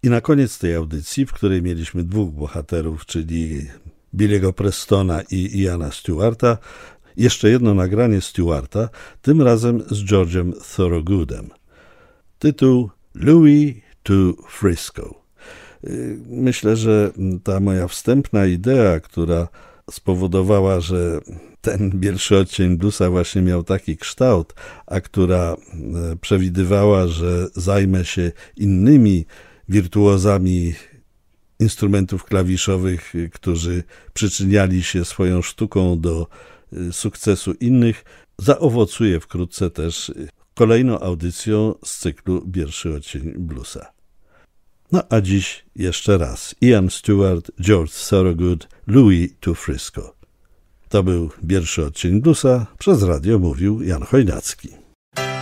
I na koniec tej audycji, w której mieliśmy dwóch bohaterów, czyli Billy'ego Prestona i Iana Stewarta, jeszcze jedno nagranie Stewarta, tym razem z George'em Thorogoodem. Tytuł Louis to Frisco. Myślę, że ta moja wstępna idea, która spowodowała, że ten pierwszy odcień bluesa właśnie miał taki kształt, a która przewidywała, że zajmę się innymi wirtuozami instrumentów klawiszowych, którzy przyczyniali się swoją sztuką do sukcesu innych, zaowocuje wkrótce też kolejną audycją z cyklu Pierwszy odcień bluesa. No a dziś jeszcze raz Ian Stewart, George Thorogood, Louis to Frisco. To był pierwszy odcień bluesa, przez radio mówił Jan Chojnacki.